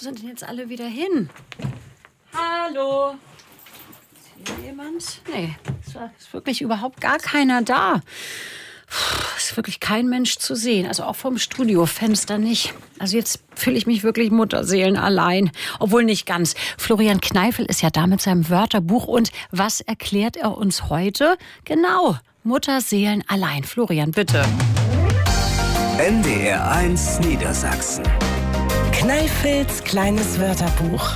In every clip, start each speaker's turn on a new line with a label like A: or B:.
A: sind denn jetzt alle wieder hin? Hallo? Ist hier jemand? Nee, ist wirklich überhaupt gar keiner da. Ist wirklich kein Mensch zu sehen. Also auch vom Studiofenster nicht. Also jetzt fühle ich mich wirklich mutterseelenallein. Obwohl nicht ganz. Florian Kneifel ist ja da mit seinem Wörterbuch. Und was erklärt er uns heute? Genau, Mutterseelenallein. Florian, bitte.
B: NDR 1 Niedersachsen.
C: Kneifels kleines Wörterbuch.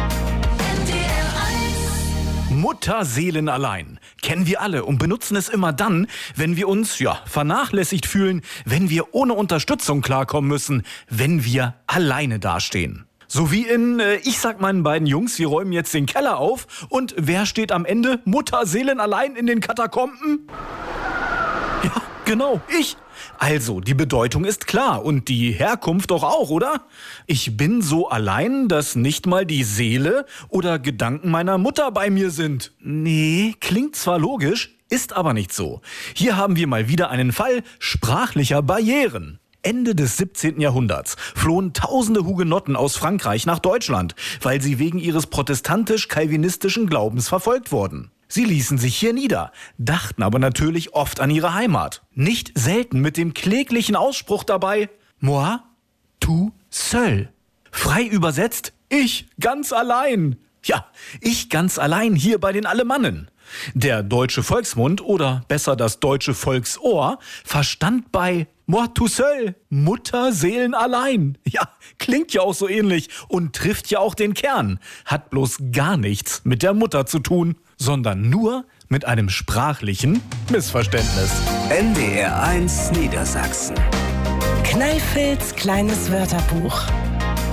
D: Mutterseelenallein kennen wir alle und benutzen es immer dann, wenn wir uns, vernachlässigt fühlen, wenn wir ohne Unterstützung klarkommen müssen, wenn wir alleine dastehen. So wie in, ich sag meinen beiden Jungs, wir räumen jetzt den Keller auf und wer steht am Ende Mutterseelenallein in den Katakomben? Ja, genau, ich. Also, die Bedeutung ist klar und die Herkunft doch auch, oder? Ich bin so allein, dass nicht mal die Seele oder Gedanken meiner Mutter bei mir sind. Nee, klingt zwar logisch, ist aber nicht so. Hier haben wir mal wieder einen Fall sprachlicher Barrieren. Ende des 17. Jahrhunderts flohen tausende Hugenotten aus Frankreich nach Deutschland, weil sie wegen ihres protestantisch-calvinistischen Glaubens verfolgt wurden. Sie ließen sich hier nieder, dachten aber natürlich oft an ihre Heimat. Nicht selten mit dem kläglichen Ausspruch dabei, moi, tout seul. Frei übersetzt, ich ganz allein. Ja, ich ganz allein hier bei den Alemannen. Der deutsche Volksmund oder besser das deutsche Volksohr verstand bei moi tout seul, Mutterseelenallein. Ja, klingt ja auch so ähnlich und trifft ja auch den Kern. Hat bloß gar nichts mit der Mutter zu tun, sondern nur mit einem sprachlichen Missverständnis.
B: NDR 1 Niedersachsen.
C: Kneifels kleines Wörterbuch.